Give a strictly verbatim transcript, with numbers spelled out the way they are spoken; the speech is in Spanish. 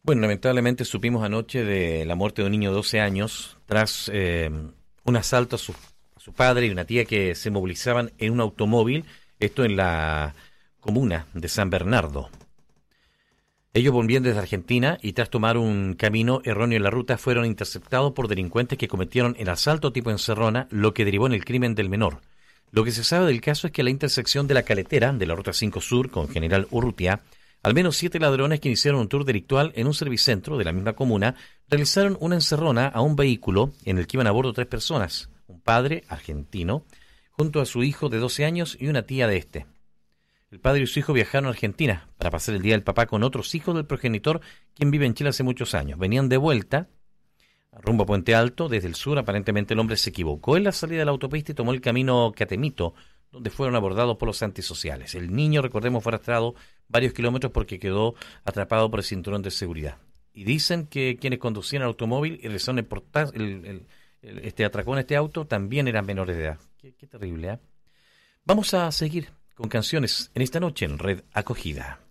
Bueno, lamentablemente supimos anoche de la muerte de un niño de doce años tras eh, un asalto a su, a su padre y una tía que se movilizaban en un automóvil, esto en la comuna de San Bernardo. Ellos volvían desde Argentina y tras tomar un camino erróneo en la ruta fueron interceptados por delincuentes que cometieron el asalto tipo encerrona, lo que derivó en el crimen del menor. Lo que se sabe del caso es que a la intersección de la caletera de la Ruta cinco Sur con General Urrutia, al menos siete ladrones que iniciaron un tour delictual en un servicentro de la misma comuna realizaron una encerrona a un vehículo en el que iban a bordo tres personas, un padre argentino, junto a su hijo de doce años y una tía de este. El padre y su hijo viajaron a Argentina para pasar el día del papá con otros hijos del progenitor, quien vive en Chile hace muchos años. Venían de vuelta rumbo a Puente Alto desde el sur. Aparentemente el hombre se equivocó en la salida de la autopista y tomó el camino Catemito, donde fueron abordados por los antisociales. El niño, recordemos, fue arrastrado varios kilómetros porque quedó atrapado por el cinturón de seguridad. Y dicen que quienes conducían el automóvil y realizaron el, porta- el, el, el, este atracón, este auto, también eran menores de edad. Qué, qué terrible, ¿eh? Vamos a seguir con canciones en esta noche en Red Acogida.